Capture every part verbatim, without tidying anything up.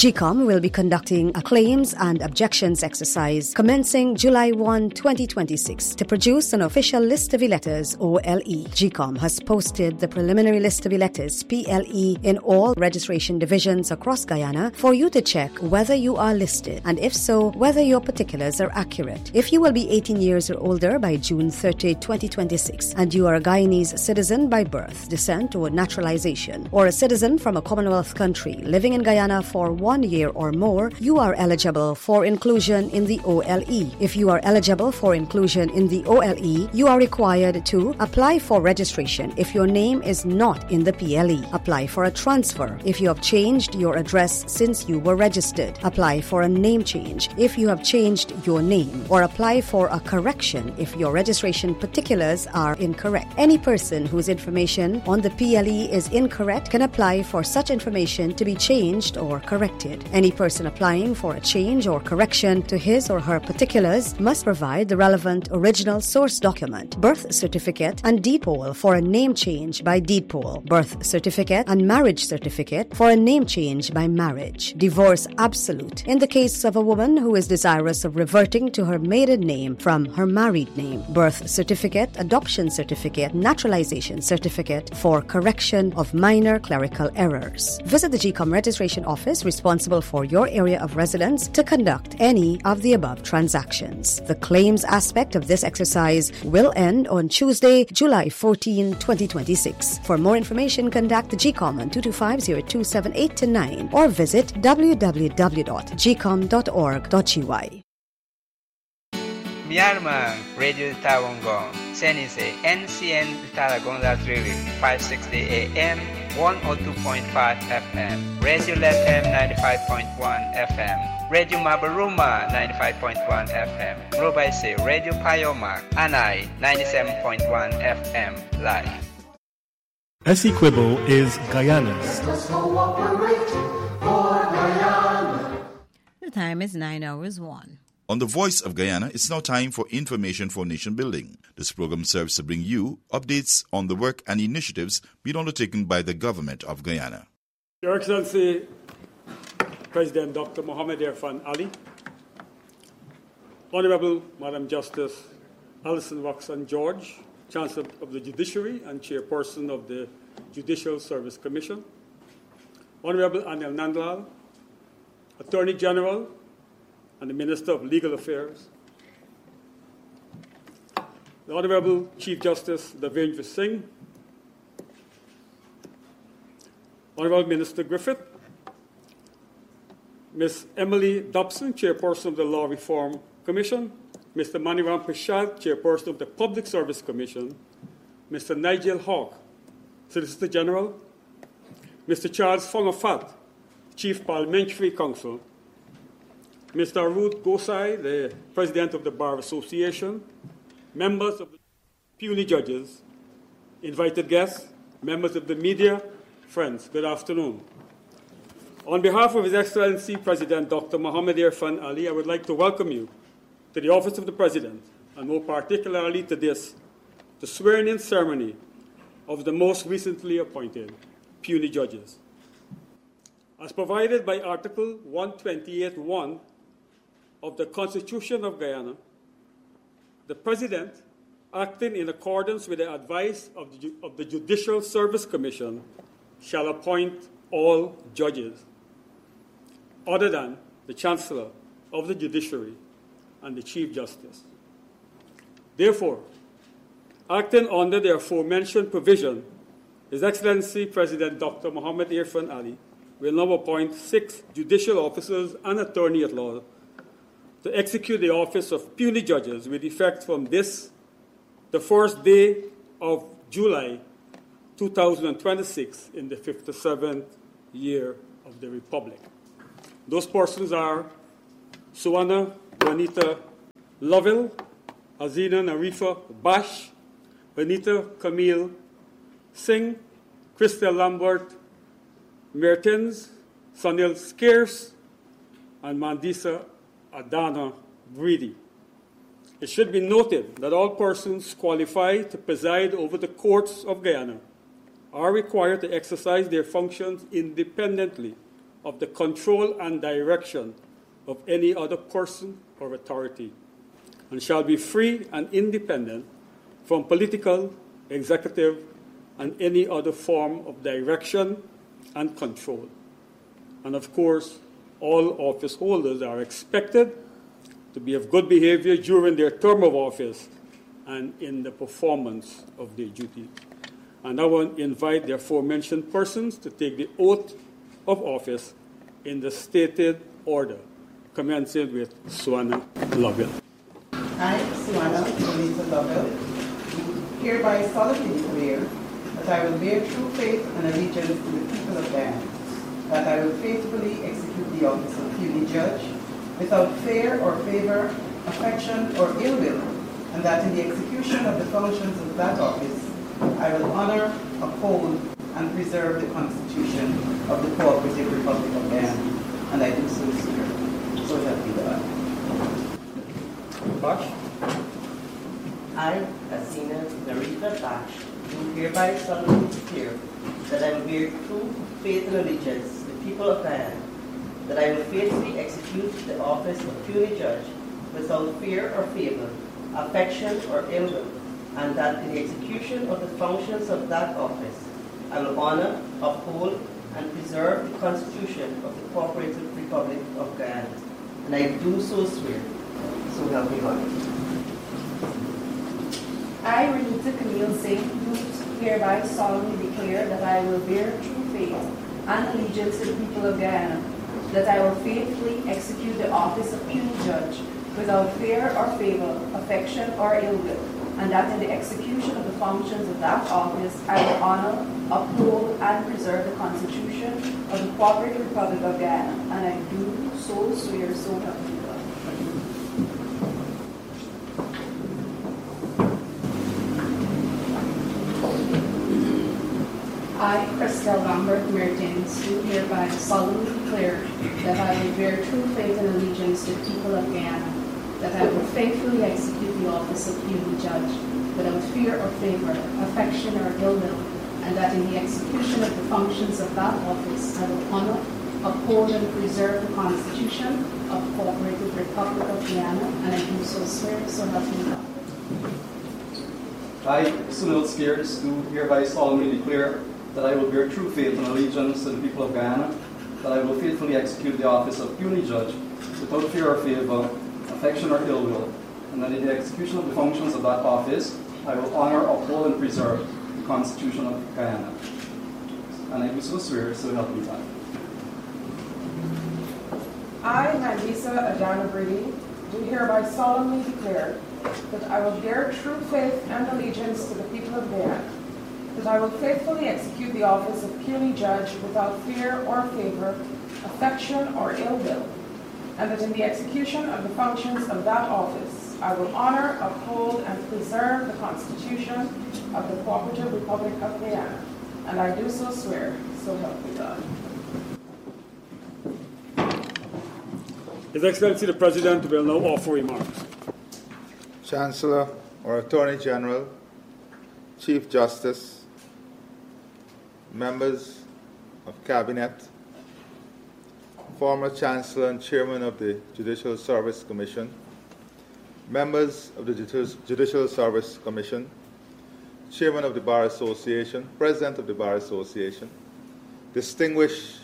G COM will be conducting a claims and objections exercise commencing July first, twenty twenty-six to produce an official list of electors, O L E. G COM has posted the preliminary list of electors, P L E, in all registration divisions across Guyana for you to check whether you are listed and if so, whether your particulars are accurate. If you will be eighteen years or older by June thirtieth, twenty twenty-six and you are a Guyanese citizen by birth, descent or naturalization, or a citizen from a Commonwealth country living in Guyana for one year or more, you are eligible for inclusion in the O L E. If you are eligible for inclusion in the O L E, you are required to apply for registration if your name is not in the P L E. Apply for a transfer if you have changed your address since you were registered. Apply for a name change if you have changed your name, or apply for a correction if your registration particulars are incorrect. Any person whose information on the P L E is incorrect can apply for such information to be changed or corrected. Any person applying for a change or correction to his or her particulars must provide the relevant original source document, birth certificate and deed poll for a name change by deed poll, birth certificate and marriage certificate for a name change by marriage. Divorce absolute in the case of a woman who is desirous of reverting to her maiden name from her married name, birth certificate, adoption certificate, naturalization certificate for correction of minor clerical errors. Visit the G COM registration office responsible for your area of residence to conduct any of the above transactions. The claims aspect of this exercise will end on Tuesday, July fourteenth, twenty twenty-six. For more information, contact the G COM on two two five, zero two seven eight to nine or visit w w w dot g com dot org dot g y. Myanmar Radio Tawangong, Senise N C N Talagonda Trili, five sixty A M, one oh two point five F M, Radio Lethem ninety-five point one F M, Radio Mabaruma ninety-five point one F M, Robaise Radio Payomak, Anai ninety-seven point one F M, live. Essequibo is Guyana's. The time is nine hours one. On the Voice of Guyana, it's now time for Information for Nation Building. This program serves to bring you updates on the work and initiatives being undertaken by the government of Guyana. Your Excellency, President Doctor Mohamed Irfan Ali, Honorable Madam Justice Alison Waxman George, Chancellor of the Judiciary and Chairperson of the Judicial Service Commission, Honorable Anil Nandlal, Attorney General and the Minister of Legal Affairs, the Honorable Chief Justice Davendra Singh, Honorable Minister Griffith, Miz Emily Dobson, Chairperson of the Law Reform Commission, Mister Maniram Prashad, Chairperson of the Public Service Commission, Mister Nigel Hawke, Solicitor General, Mister Charles Fongafat, Chief Parliamentary Counsel, Mister Arud Gosai, the President of the Bar Association, members of the puisne judges, invited guests, members of the media, friends, good afternoon. On behalf of His Excellency President Doctor Mohamed Irfan Ali, I would like to welcome you to the Office of the President, and more particularly to this, the swearing-in ceremony of the most recently appointed puisne judges. As provided by Article one twenty-eight point one of the Constitution of Guyana, the President, acting in accordance with the advice of the, of the Judicial Service Commission, shall appoint all judges, other than the Chancellor of the Judiciary and the Chief Justice. Therefore, acting under the aforementioned provision, His Excellency President Doctor Mohamed Irfan Ali will now appoint six judicial officers and attorney at law to execute the office of puisne judges with effect from this, the first day of July two thousand twenty-six in the fifty-seventh year of the Republic. Those persons are Suwana Juanita Lovell, Hazina Narifa Bash, Benita Camille Singh, Christel Lambert Mertens, Sunil Scarce, and Mandisa Adana Breedy. It should be noted that all persons qualified to preside over the courts of Guyana are required to exercise their functions independently of the control and direction of any other person or authority, and shall be free and independent from political, executive, and any other form of direction and control. And of course, all office holders are expected to be of good behavior during their term of office and in the performance of their duties. And I want to invite the aforementioned persons to take the oath of office in the stated order, commencing with Suanna Lovell. I, Suanna Melissa Lovell, hereby solemnly declare that I will bear true faith and allegiance to the people of Guyana, that I will faithfully execute the office of puisne judge without fear or favor, affection or ill will, and that in the execution of the functions of that office, I will honor, uphold, and preserve the Constitution of the Cooperative Republic of Guyana, and I do so swear. So help me God. Bash. I, Asina Narita Bash, do hereby solemnly declare that I will bear true faith and allegiance to the people of Guyana, that I will faithfully execute the office of puisne judge without fear or favor, affection or ill will, and that in the execution of the functions of that office, I will honor, uphold, and preserve the Constitution of the Cooperative Republic of Guyana, and I do so swear. So help me God. I, Renita Camille Singh, do hereby solemnly declare that I will bear true faith and allegiance to the people of Guyana, that I will faithfully execute the office of puisne judge without fear or favor, affection or ill will, and that in the execution of the functions of that office I will honor, uphold, and preserve the Constitution of the Cooperative Republic of Guyana, and I do so swear, so help me God. I, Christelle Lambert Mertens, do hereby solemnly declare that I will bear true faith and allegiance to the people of Guyana, that I will faithfully execute the office of puisne judge without fear or favor, affection or ill will, and that in the execution of the functions of that office I will honor, uphold, and preserve the Constitution of the Cooperative Republic of Guyana, and I do so swear, so help me God. I, Sunil Spears, do hereby solemnly declare that I will bear true faith and allegiance to the people of Guyana, that I will faithfully execute the office of puisne judge without fear or favor, affection or ill will, and that in the execution of the functions of that office, I will honor, uphold, and preserve the Constitution of Guyana. And I do so swear, so help me God. I, Mandisa Adana Brady, do hereby solemnly declare that I will bear true faith and allegiance to the people of Guyana, that I will faithfully execute the office of puisne judge without fear or favor, affection or ill will, and that in the execution of the functions of that office, I will honor, uphold, and preserve the Constitution of the Cooperative Republic of Guyana, and I do so swear, so help me God. His Excellency the President will now offer remarks. Chancellor or Attorney General, Chief Justice, members of Cabinet, former Chancellor and Chairman of the Judicial Service Commission, members of the Judicial Service Commission, Chairman of the Bar Association, President of the Bar Association, distinguished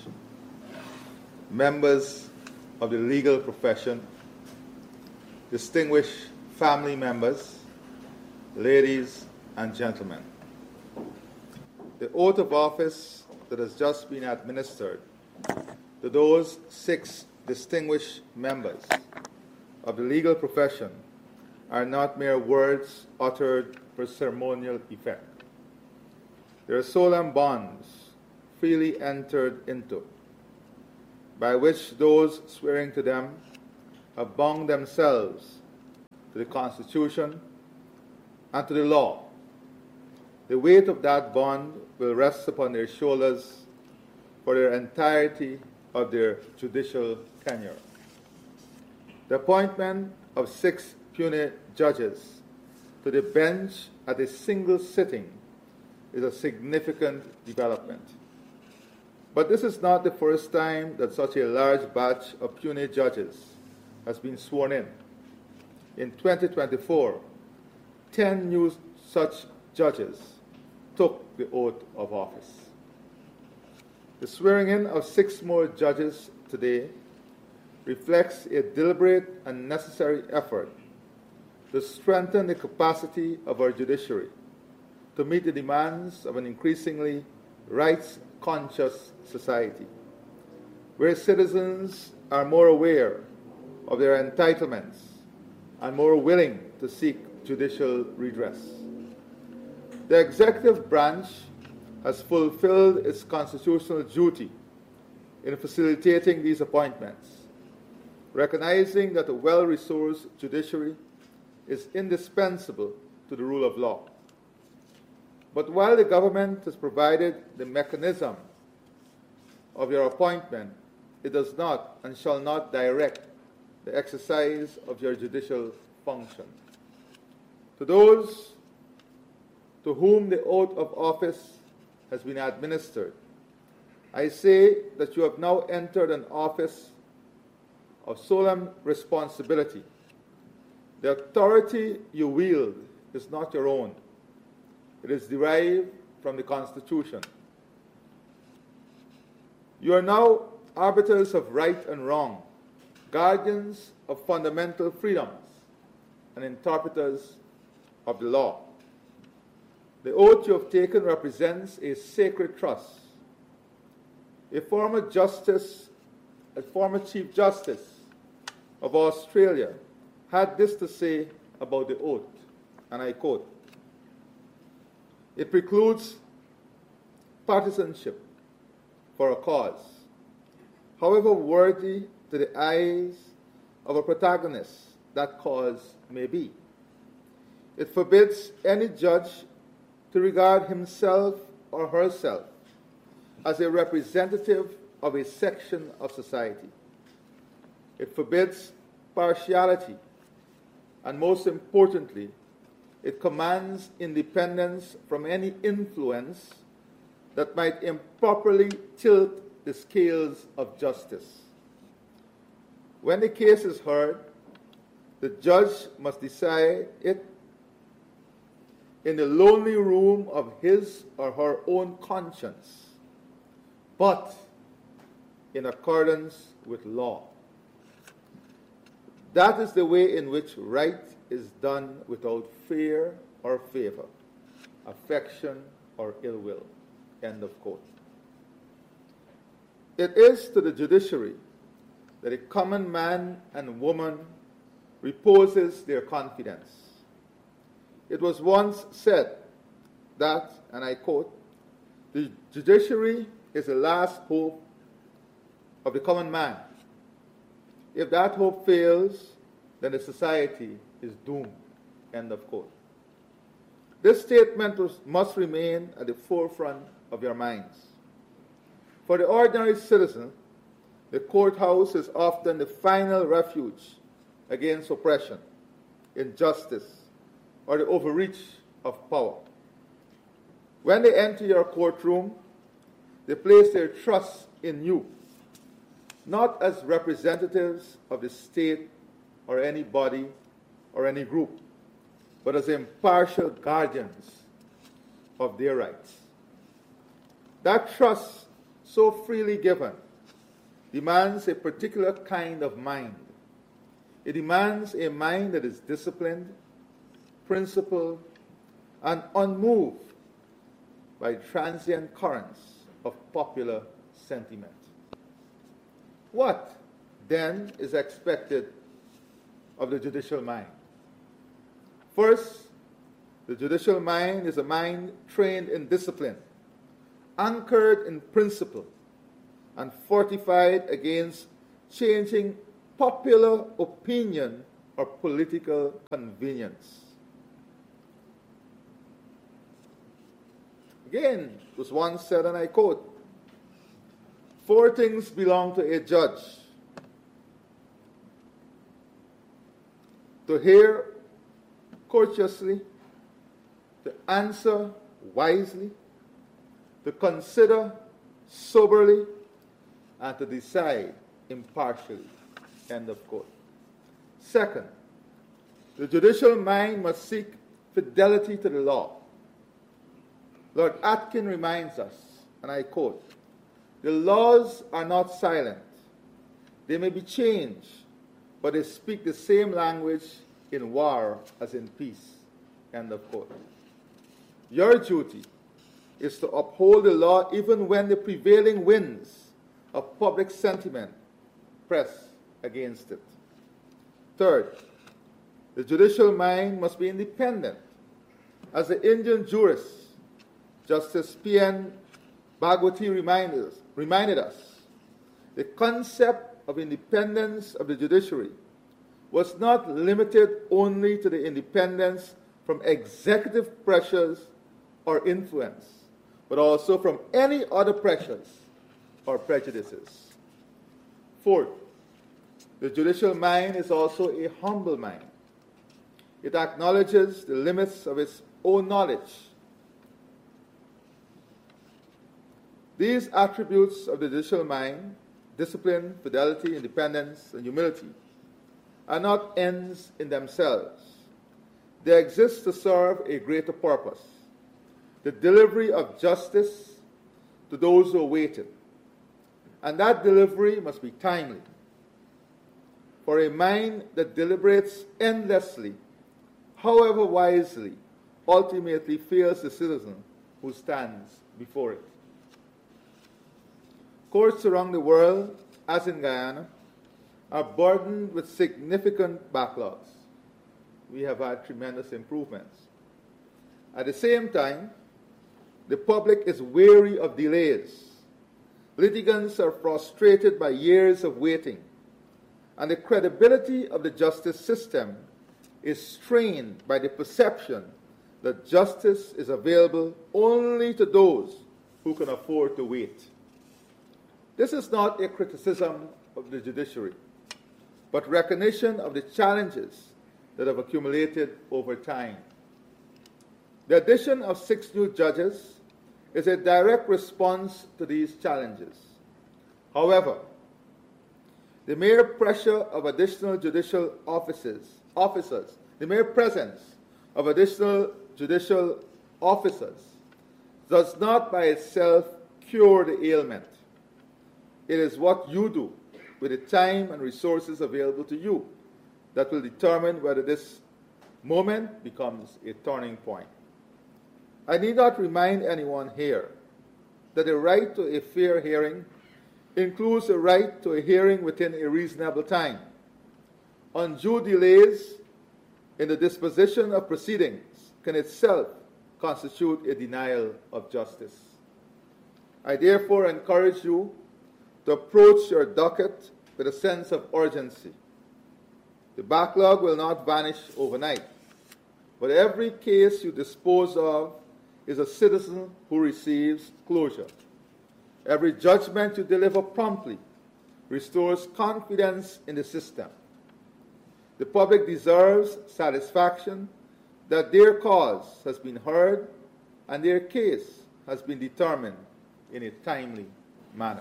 members of the legal profession, distinguished family members, ladies and gentlemen. The oath of office that has just been administered to those six distinguished members of the legal profession are not mere words uttered for ceremonial effect. They are solemn bonds freely entered into, by which those swearing to them have bound themselves to the Constitution and to the law. The weight of that bond will rest upon their shoulders for the entirety of their judicial tenure. The appointment of six puisne judges to the bench at a single sitting is a significant development. But this is not the first time that such a large batch of puisne judges has been sworn in. In twenty twenty-four, ten new such judges took the oath of office. The swearing in of six more judges today reflects a deliberate and necessary effort to strengthen the capacity of our judiciary to meet the demands of an increasingly rights-conscious society, where citizens are more aware of their entitlements and more willing to seek judicial redress. The executive branch has fulfilled its constitutional duty in facilitating these appointments, recognizing that a well-resourced judiciary is indispensable to the rule of law. But while the government has provided the mechanism of your appointment, it does not and shall not direct the exercise of your judicial function. To those to whom the oath of office has been administered, I say that you have now entered an office of solemn responsibility. The authority you wield is not your own. It is derived from the Constitution. You are now arbiters of right and wrong, guardians of fundamental freedoms, and interpreters of the law. The oath you have taken represents a sacred trust. A former justice, a former Chief Justice of Australia had this to say about the oath, and I quote, "It precludes partisanship for a cause, however worthy to the eyes of a protagonist that cause may be. It forbids any judge to regard himself or herself as a representative of a section of society. It forbids partiality, and most importantly, it commands independence from any influence that might improperly tilt the scales of justice. When the case is heard, the judge must decide it in the lonely room of his or her own conscience, but in accordance with law. That is the way in which right is done without fear or favor, affection or ill will." End of quote. It is to the judiciary that a common man and woman reposes their confidence. It was once said that, and I quote, "The judiciary is the last hope of the common man. If that hope fails, then the society is doomed." End of quote. This statement was, must remain at the forefront of your minds. For the ordinary citizen, the courthouse is often the final refuge against oppression, injustice, or the overreach of power. When they enter your courtroom, they place their trust in you, not as representatives of the state or any body or any group, but as impartial guardians of their rights. That trust, so freely given, demands a particular kind of mind. It demands a mind that is disciplined, principled, and unmoved by transient currents of popular sentiment. What, then, is expected of the judicial mind? First, the judicial mind is a mind trained in discipline, anchored in principle, and fortified against changing popular opinion or political convenience. Again, it was once said, and I quote, "Four things belong to a judge: to hear courteously, to answer wisely, to consider soberly, and to decide impartially. End of quote. Second, the judicial mind must seek fidelity to the law. Lord Atkin reminds us, and I quote, "The laws are not silent. They may be changed, but they speak the same language in war as in peace." End of quote. Your duty is to uphold the law even when the prevailing winds of public sentiment press against it. Third, the judicial mind must be independent. As the Indian jurist, Justice P N Bhagwati reminded us, reminded us, the concept of independence of the judiciary was not limited only to the independence from executive pressures or influence, but also from any other pressures or prejudices. Fourth, the judicial mind is also a humble mind. It acknowledges the limits of its own knowledge. These attributes of the judicial mind, discipline, fidelity, independence, and humility, are not ends in themselves. They exist to serve a greater purpose, the delivery of justice to those who await it. And that delivery must be timely. For a mind that deliberates endlessly, however wisely, ultimately fails the citizen who stands before it. Courts around the world, as in Guyana, are burdened with significant backlogs. We have had tremendous improvements. At the same time, the public is weary of delays. Litigants are frustrated by years of waiting, and the credibility of the justice system is strained by the perception that justice is available only to those who can afford to wait. This is not a criticism of the judiciary, but recognition of the challenges that have accumulated over time. The addition of six new judges is a direct response to these challenges. However, the mere pressure of additional judicial offices, officers, the mere presence of additional judicial officers does not by itself cure the ailment. It is what you do with the time and resources available to you that will determine whether this moment becomes a turning point. I need not remind anyone here that the right to a fair hearing includes the right to a hearing within a reasonable time. Undue delays in the disposition of proceedings can itself constitute a denial of justice. I therefore encourage you to approach your docket with a sense of urgency. The backlog will not vanish overnight, but every case you dispose of is a citizen who receives closure. Every judgment you deliver promptly restores confidence in the system. The public deserves satisfaction that their cause has been heard and their case has been determined in a timely manner.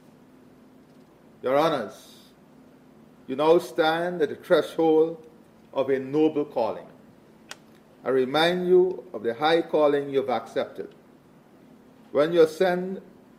Your Honors, you now stand at the threshold of a noble calling. I remind you of the high calling you have accepted. When you ascend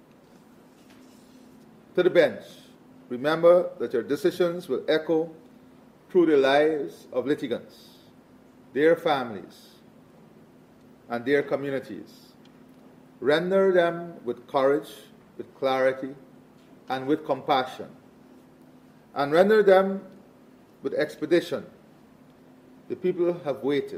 to the bench, remember that your decisions will echo through the lives of litigants, their families, and their communities. Render them with courage, with clarity, and with compassion, and render them with expedition. The people have waited.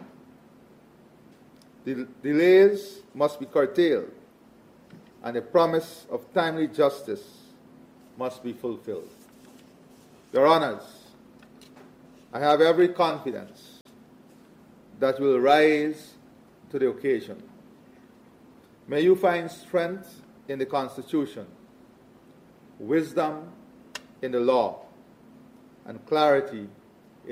The delays must be curtailed, and the promise of timely justice must be fulfilled. Your Honors, I have every confidence that you will rise to the occasion. May you find strength in the Constitution, wisdom in the law, and clarity